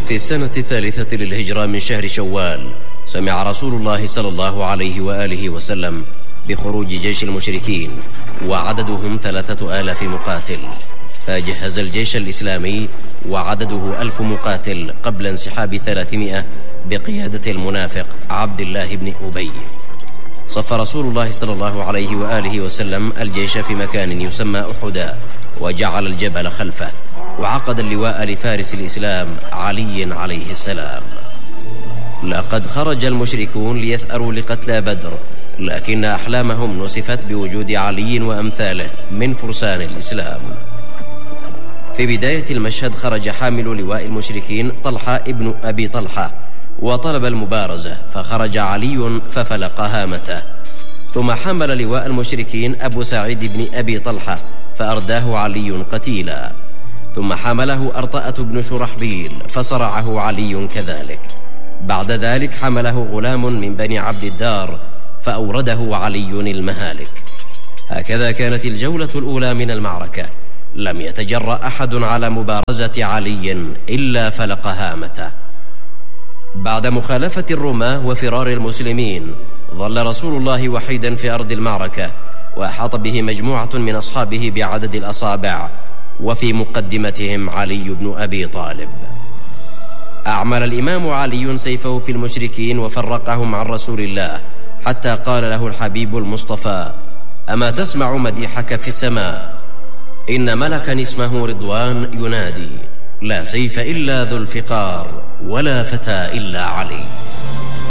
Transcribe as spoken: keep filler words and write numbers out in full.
في السنة الثالثة للهجرة من شهر شوال سمع رسول الله صلى الله عليه وآله وسلم بخروج جيش المشركين وعددهم ثلاثة آلاف مقاتل، فجهز الجيش الإسلامي وعدده ألف مقاتل قبل انسحاب ثلاثمائة بقيادة المنافق عبد الله بن أبي. صف رسول الله صلى الله عليه وآله وسلم الجيش في مكان يسمى أحدا، وجعل الجبل خلفه، وعقد اللواء لفارس الإسلام علي عليه السلام. لقد خرج المشركون ليثأروا لقتلى بدر، لكن أحلامهم نسفت بوجود علي وأمثاله من فرسان الإسلام. في بداية المشهد خرج حامل لواء المشركين طلحة ابن أبي طلحة وطلب المبارزة، فخرج علي ففلق هامته. ثم حمل لواء المشركين أبو سعيد بن أبي طلحة فأرداه علي قتيلا. ثم حمله أرطأة بن شرحبيل فصرعه علي كذلك. بعد ذلك حمله غلام من بني عبد الدار فأورده علي المهالك. هكذا كانت الجولة الأولى من المعركة. لم يتجرأ أحد على مبارزة علي إلا فلق هامته. بعد مخالفة الرماة وفرار المسلمين ظل رسول الله وحيدا في أرض المعركة، وأحاط به مجموعة من أصحابه بعدد الأصابع، وفي مقدمتهم علي بن أبي طالب. أعمل الإمام علي سيفه في المشركين وفرقهم عن رسول الله، حتى قال له الحبيب المصطفى: أما تسمع مديحك في السماء؟ إن ملكا اسمه رضوان ينادي: لا سيف إلا ذو الفقار، ولا فتى إلا علي.